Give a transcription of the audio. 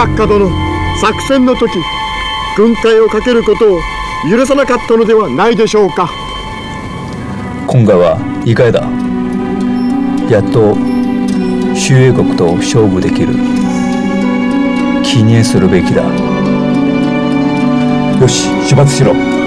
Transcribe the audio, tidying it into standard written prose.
幕下殿、作戦の時軍隊をかけることを許さなかったのではないでしょうか。 今回は意外だ。やっと周英国と勝負できる。記念するべきだ。よし、出発しろ。